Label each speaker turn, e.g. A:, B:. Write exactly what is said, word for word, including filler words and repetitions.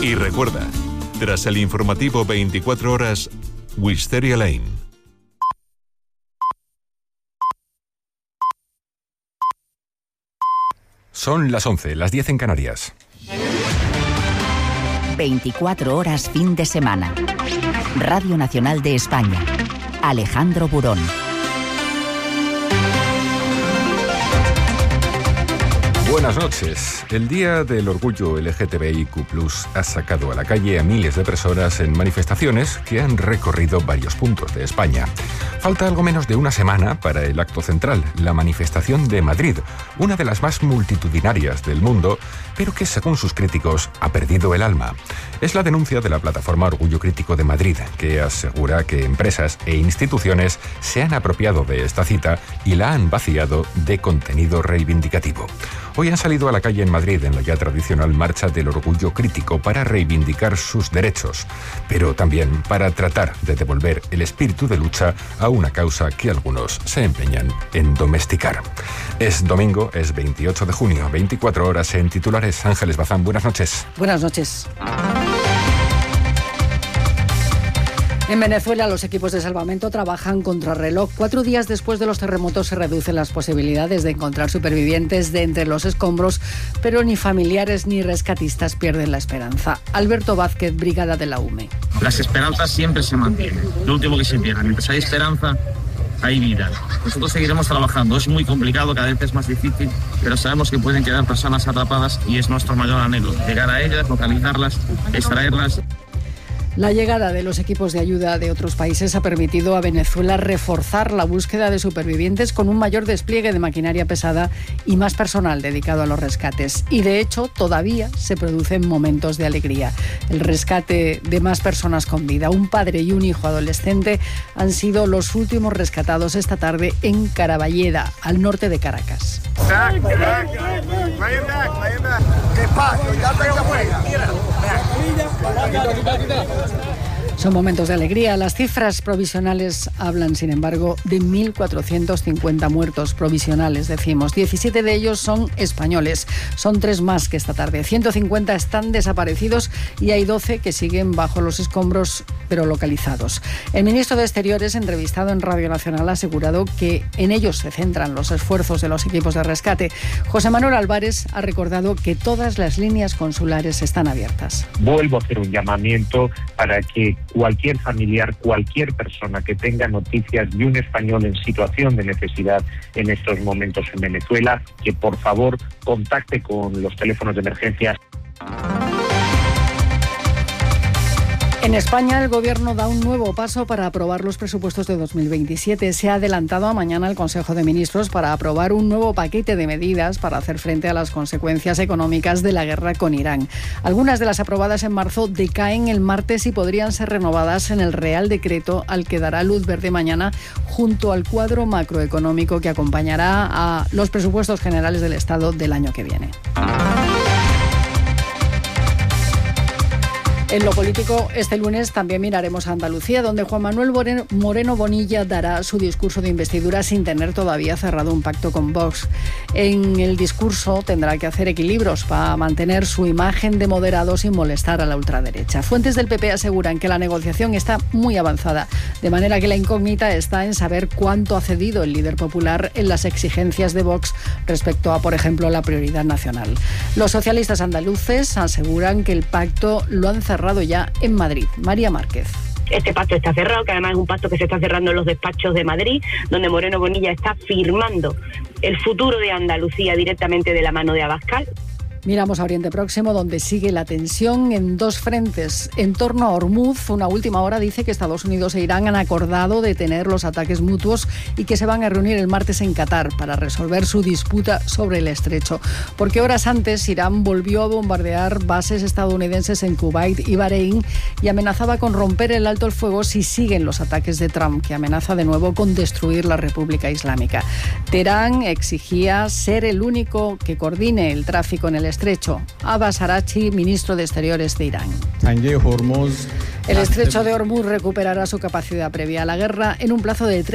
A: Y recuerda, tras el informativo veinticuatro horas, Wisteria Lane.
B: Son las once, las diez en Canarias.
C: veinticuatro horas fin de semana. Radio Nacional de España. Alejandro Burón.
B: Buenas noches. El Día del Orgullo L G T B I Q plus, ha sacado a la calle a miles de personas en manifestaciones que han recorrido varios puntos de España. Falta algo menos de una semana para el acto central, la manifestación de Madrid, una de las más multitudinarias del mundo, pero que, según sus críticos, ha perdido el alma. Es la denuncia de la plataforma Orgullo Crítico de Madrid, que asegura que empresas e instituciones se han apropiado de esta cita y la han vaciado de contenido reivindicativo. Hoy han salido a la calle en Madrid en la ya tradicional Marcha del Orgullo Crítico para reivindicar sus derechos, pero también para tratar de devolver el espíritu de lucha a una causa que algunos se empeñan en domesticar. Es domingo, es veintiocho de junio, veinticuatro horas en titulares. Ángeles Bazán, buenas noches.
D: Buenas noches. En Venezuela, los equipos de salvamento trabajan contrarreloj. Cuatro días después de los terremotos se reducen las posibilidades de encontrar supervivientes de entre los escombros, pero ni familiares ni rescatistas pierden la esperanza. Alberto Vázquez, Brigada de la U M E.
E: Las esperanzas siempre se mantienen. Lo último que se pierde. Mientras hay esperanza, hay vida. Nosotros seguiremos trabajando. Es muy complicado, cada vez es más difícil, pero sabemos que pueden quedar personas atrapadas y es nuestro mayor anhelo. Llegar a ellas, localizarlas, extraerlas.
D: La llegada de los equipos de ayuda de otros países ha permitido a Venezuela reforzar la búsqueda de supervivientes con un mayor despliegue de maquinaria pesada y más personal dedicado a los rescates. Y de hecho, todavía se producen momentos de alegría. El rescate de más personas con vida, un padre y un hijo adolescente, han sido los últimos rescatados esta tarde en Caraballeda, al norte de Caracas. Son momentos de alegría. Las cifras provisionales hablan, sin embargo, de mil cuatrocientos cincuenta muertos provisionales, decimos. diecisiete de ellos son españoles. Son tres más que esta tarde. ciento cincuenta están desaparecidos y hay doce que siguen bajo los escombros, pero localizados. El ministro de Exteriores, entrevistado en Radio Nacional, ha asegurado que en ellos se centran los esfuerzos de los equipos de rescate. José Manuel Álvarez ha recordado que todas las líneas consulares están abiertas.
F: Vuelvo a hacer un llamamiento para que cualquier familiar, cualquier persona que tenga noticias de un español en situación de necesidad en estos momentos en Venezuela, que por favor contacte con los teléfonos de emergencia.
D: En España, el Gobierno da un nuevo paso para aprobar los presupuestos de dos mil veintisiete. Se ha adelantado a mañana el Consejo de Ministros para aprobar un nuevo paquete de medidas para hacer frente a las consecuencias económicas de la guerra con Irán. Algunas de las aprobadas en marzo decaen el martes y podrían ser renovadas en el Real Decreto al que dará luz verde mañana, junto al cuadro macroeconómico que acompañará a los presupuestos generales del Estado del año que viene. En lo político, este lunes también miraremos a Andalucía, donde Juan Manuel Moreno Bonilla dará su discurso de investidura sin tener todavía cerrado un pacto con Vox. En el discurso tendrá que hacer equilibrios para mantener su imagen de moderado sin molestar a la ultraderecha. Fuentes del P P aseguran que la negociación está muy avanzada, de manera que la incógnita está en saber cuánto ha cedido el líder popular en las exigencias de Vox respecto a, por ejemplo, la prioridad nacional. Los socialistas andaluces aseguran que el pacto lo han cerrado ya en Madrid. María Márquez.
G: Este pacto está cerrado, que además es un pacto que se está cerrando en los despachos de Madrid, donde Moreno Bonilla está firmando el futuro de Andalucía directamente de la mano de Abascal.
D: Miramos a Oriente Próximo, donde sigue la tensión en dos frentes. En torno a Hormuz, una última hora dice que Estados Unidos e Irán han acordado detener los ataques mutuos y que se van a reunir el martes en Qatar para resolver su disputa sobre el estrecho. Porque horas antes, Irán volvió a bombardear bases estadounidenses en Kuwait y Bahrein y amenazaba con romper el alto el fuego si siguen los ataques de Trump, que amenaza de nuevo con destruir la República Islámica. Teherán exigía ser el único que coordine el tráfico en el estrecho. Abbas Araghchi, ministro de Exteriores de Irán. El estrecho de Hormuz recuperará su capacidad previa a la guerra en un plazo de